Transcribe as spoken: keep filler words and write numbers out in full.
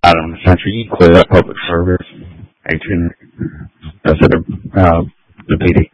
out in the country, you clear up public service, eighteen, I said, uh, the P D